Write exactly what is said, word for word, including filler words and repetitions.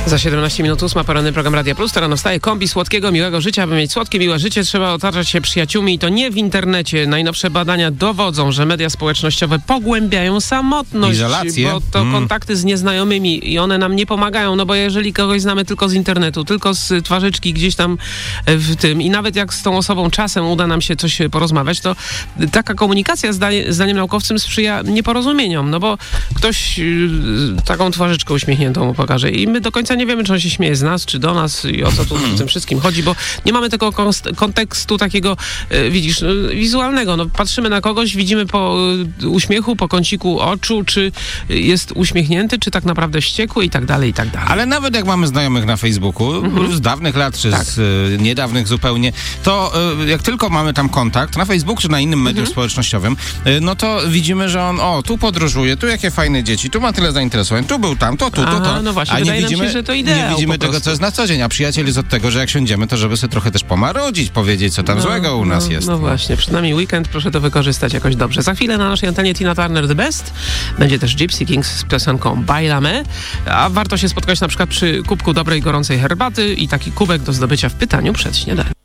Za siedemnaście minut ósma, poranny program Radia Plus. To rano wstaje kombi słodkiego, miłego życia. Aby mieć słodkie, miłe życie, trzeba otaczać się przyjaciółmi i to nie w internecie. Najnowsze badania dowodzą, że media społecznościowe pogłębiają samotność. Izolację. Bo to mm. kontakty z nieznajomymi i one nam nie pomagają, no bo jeżeli kogoś znamy tylko z internetu, tylko z twarzyczki gdzieś tam w tym i nawet jak z tą osobą czasem uda nam się coś porozmawiać, to taka komunikacja zdaje, zdaniem naukowców sprzyja nieporozumieniom, no bo ktoś yy, taką twarzyczkę uśmiechniętą mu pokaże i my do końca nie wiemy, czy on się śmieje z nas, czy do nas i o co tu w tym wszystkim chodzi, bo nie mamy tego konst- kontekstu takiego, e, widzisz, e, wizualnego. No, patrzymy na kogoś, widzimy po e, uśmiechu, po kąciku oczu, czy jest uśmiechnięty, czy tak naprawdę wściekły i tak dalej, i tak dalej. Ale nawet jak mamy znajomych na Facebooku, mhm. z dawnych lat, czy tak. z e, niedawnych zupełnie, to e, jak tylko mamy tam kontakt, na Facebooku, czy na innym medium mhm. społecznościowym, e, no to widzimy, że on, o, tu podróżuje, tu jakie fajne dzieci, tu ma tyle zainteresowań, tu był tam, to tu, to, to. No właśnie, a wydaje nie widzimy, nam się, że to ideał. Nie widzimy tego, co jest na co dzień, a przyjaciel jest od tego, że jak siądziemy, to żeby sobie trochę też pomarudzić, powiedzieć, co tam no, złego u no, nas jest. No właśnie, przed nami weekend, proszę to wykorzystać jakoś dobrze. Za chwilę na naszej antenie Tina Turner The Best. Będzie też Gypsy Kings z piosenką Bailame, a warto się spotkać na przykład przy kubku dobrej, gorącej herbaty i taki kubek do zdobycia w pytaniu przed śniadaniem.